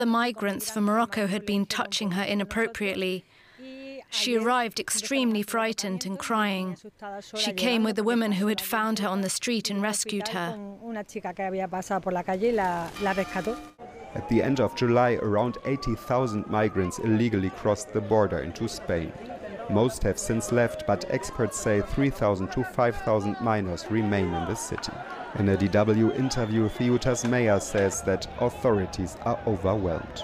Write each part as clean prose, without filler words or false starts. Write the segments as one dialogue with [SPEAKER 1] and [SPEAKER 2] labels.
[SPEAKER 1] The migrants from Morocco had been touching her inappropriately. She arrived extremely frightened and crying. She came with a woman who had found her on the street and rescued her.
[SPEAKER 2] At the end of July, around 80,000 migrants illegally crossed the border into Spain. Most have since left, but experts say 3,000 to 5,000 minors remain in the city. In a DW interview, Ceuta's mayor says that authorities are overwhelmed.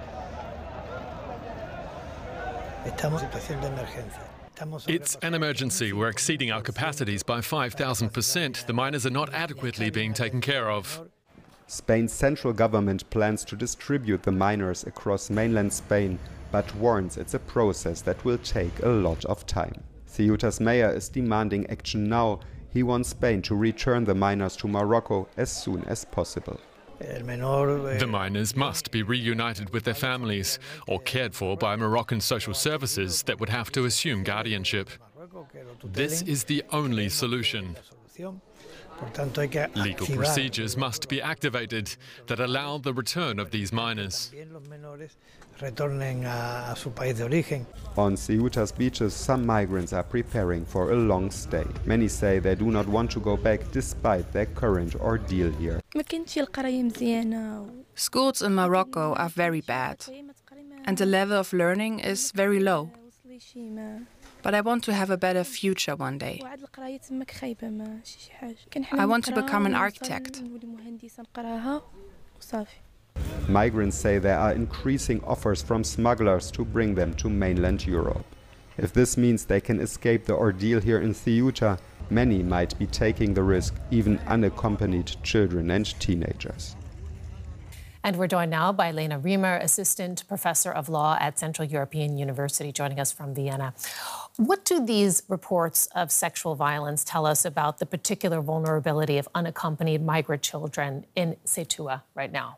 [SPEAKER 3] It's an emergency. We're exceeding our capacities by 5,000%. The minors are not adequately being taken care of.
[SPEAKER 2] Spain's central government plans to distribute the minors across mainland Spain, but warns it's a process that will take a lot of time. Ceuta's mayor is demanding action now. He wants Spain to return the minors to Morocco as soon as possible.
[SPEAKER 3] The minors must be reunited with their families or cared for by Moroccan social services that would have to assume guardianship. This is the only solution. Legal procedures must be activated that allow the return of these minors.
[SPEAKER 2] On Ceuta's beaches, some migrants are preparing for a long stay. Many say they do not want to go back despite their current ordeal here.
[SPEAKER 4] Schools in Morocco are very bad, and the level of learning is very low. But I want to have a better future one day. I want to become an architect.
[SPEAKER 2] Migrants say there are increasing offers from smugglers to bring them to mainland Europe. If this means they can escape the ordeal here in Ceuta, many might be taking the risk, even unaccompanied children and teenagers.
[SPEAKER 5] And we're joined now by Lena Riemer, Assistant Professor of Law at Central European University, joining us from Vienna. What do these reports of sexual violence tell us about the particular vulnerability of unaccompanied migrant children in Ceuta right now?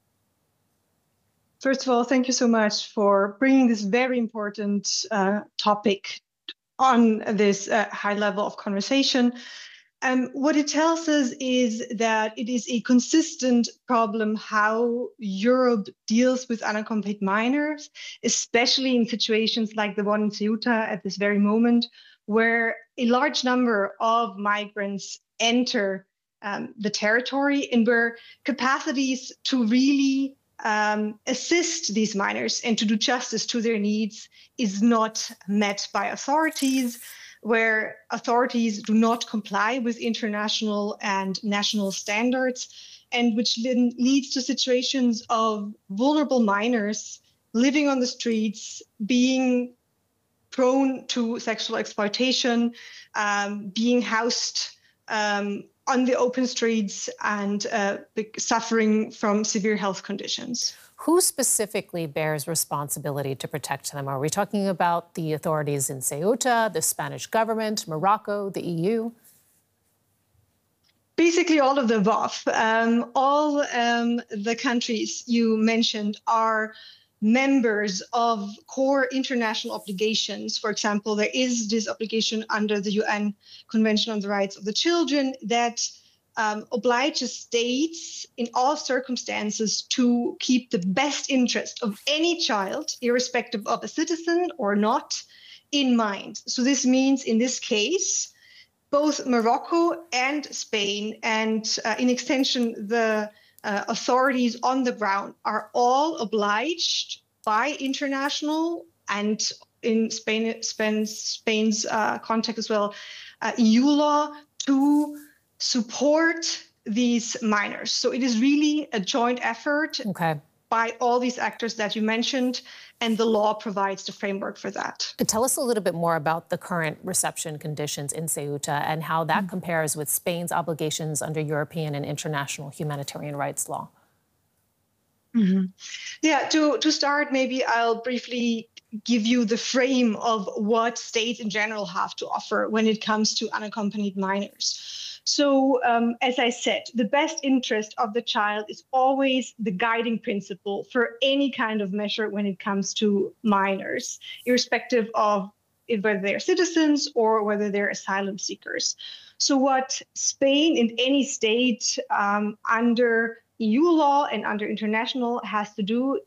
[SPEAKER 6] First of all, thank you so much for bringing this very important topic on this high level of conversation. What it tells us is that it is a consistent problem how Europe deals with unaccompanied minors, especially in situations like the one in Ceuta at this very moment, where a large number of migrants enter the territory and where capacities to really assist these minors and to do justice to their needs is not met by authorities, where authorities do not comply with international and national standards, and which then leads to situations of vulnerable minors living on the streets, being prone to sexual exploitation, being housed on the open streets and suffering from severe health conditions.
[SPEAKER 5] Who specifically bears responsibility to protect them? Are we talking about the authorities in Ceuta, the Spanish government, Morocco, the EU?
[SPEAKER 6] Basically all of the above. All the countries you mentioned are members of core international obligations. For example, there is this obligation under the UN Convention on the Rights of the Children that obliges states in all circumstances to keep the best interest of any child, irrespective of a citizen or not, in mind. So this means, in this case, both Morocco and Spain, and in extension, the authorities on the ground are all obliged by international and in Spain's context as well, EU law to support these minors. So it is really a joint effort by all these actors that you mentioned, and the law provides the framework for that.
[SPEAKER 5] Tell us a little bit more about the current reception conditions in Ceuta and how that compares with Spain's obligations under European and international humanitarian rights law.
[SPEAKER 6] Yeah, to start, maybe I'll briefly give you the frame of what states in general have to offer when it comes to unaccompanied minors. So, as I said, the best interest of the child is always the guiding principle for any kind of measure when it comes to minors, irrespective of whether they're citizens or whether they're asylum seekers. So what Spain and any state under EU law and under international has to do